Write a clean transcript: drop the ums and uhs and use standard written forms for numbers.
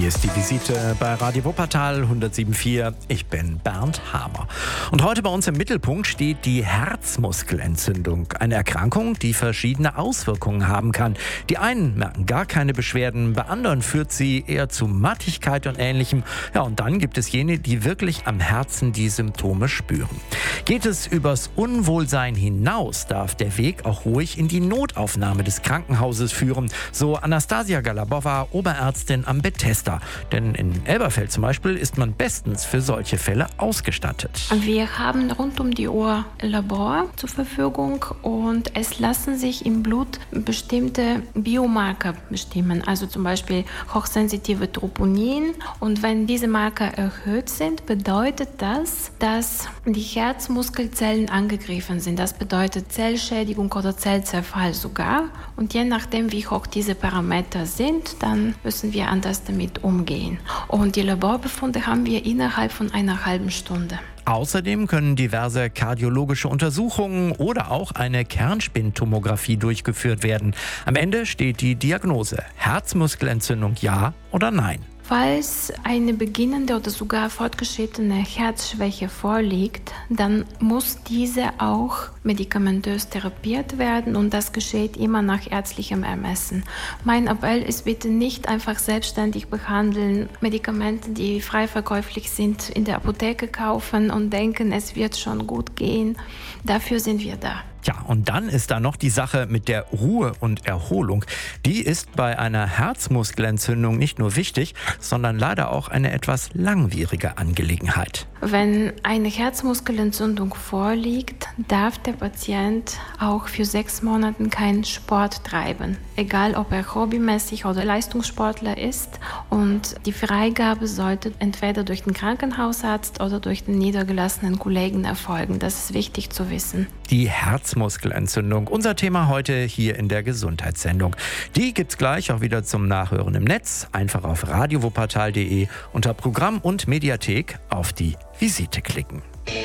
Hier ist die Visite bei Radio Wuppertal 107.4. Ich bin Bernd Hamer. Und heute bei uns im Mittelpunkt steht die Herzmuskelentzündung. Eine Erkrankung, die verschiedene Auswirkungen haben kann. Die einen merken gar keine Beschwerden, bei anderen führt sie eher zu Mattigkeit und Ähnlichem. Ja, und dann gibt es jene, die wirklich am Herzen die Symptome spüren. Geht es übers Unwohlsein hinaus, darf der Weg auch ruhig in die Notaufnahme des Krankenhauses führen. So Anastasia Galabova, Oberärztin am Bethesda. Denn in Elberfeld zum Beispiel ist man bestens für solche Fälle ausgestattet. Wir haben rund um die Uhr Labor zur Verfügung und es lassen sich im Blut bestimmte Biomarker bestimmen. Also zum Beispiel hochsensitive Troponin. Und wenn diese Marker erhöht sind, bedeutet das, dass die Herzmuskelzellen angegriffen sind. Das bedeutet Zellschädigung oder Zellzerfall sogar. Und je nachdem, wie hoch diese Parameter sind, dann müssen wir anders damit umgehen. Und die Laborbefunde haben wir innerhalb von einer halben Stunde. Außerdem können diverse kardiologische Untersuchungen oder auch eine Kernspintomographie durchgeführt werden. Am Ende steht die Diagnose: Herzmuskelentzündung, ja oder nein. Falls eine beginnende oder sogar fortgeschrittene Herzschwäche vorliegt, dann muss diese auch medikamentös therapiert werden und das geschieht immer nach ärztlichem Ermessen. Mein Appell ist bitte nicht einfach selbstständig behandeln, Medikamente, die frei verkäuflich sind, in der Apotheke kaufen und denken, es wird schon gut gehen. Dafür sind wir da. Ja, und dann ist da noch die Sache mit der Ruhe und Erholung. Die ist bei einer Herzmuskelentzündung nicht nur wichtig, sondern leider auch eine etwas langwierige Angelegenheit. Wenn eine Herzmuskelentzündung vorliegt, darf der Patient auch für 6 Monate keinen Sport treiben. Egal, ob er hobbymäßig oder Leistungssportler ist. Und die Freigabe sollte entweder durch den Krankenhausarzt oder durch den niedergelassenen Kollegen erfolgen. Das ist wichtig zu wissen. Die Herzmuskelentzündung, unser Thema heute hier in der Gesundheitssendung. Die gibt's gleich auch wieder zum Nachhören im Netz. Einfach auf radiowuppertal.de unter Programm und Mediathek auf die Visite klicken.